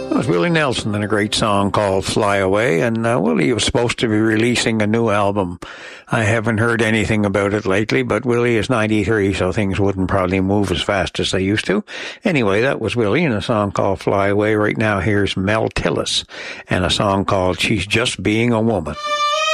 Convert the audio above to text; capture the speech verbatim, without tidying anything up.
That was Willie Nelson and a great song called Fly Away. And uh, Willie was supposed to be releasing a new album. I haven't heard anything about it lately, but Willie is ninety-three, so things wouldn't probably move as fast as they used to. Anyway, that was Willie and a song called Fly Away. Right now, here's Mel Tillis and a song called She's Just Being a Woman.